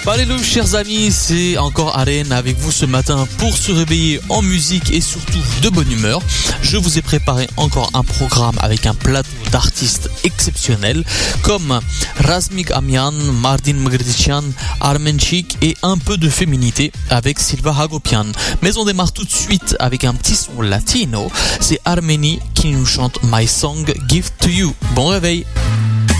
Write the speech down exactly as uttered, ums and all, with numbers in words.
Salut chers amis, c'est encore Aren avec vous ce matin pour se réveiller en musique et surtout de bonne humeur. Je vous ai préparé encore un programme avec un plateau d'artistes exceptionnels comme Razmik Amian, Mardin Mgrdician, Armen Chik et un peu de féminité avec Silva Hagopian. Mais on démarre tout de suite avec un petit son latino, c'est Armeni qui nous chante My Song Give to You. Bon réveil.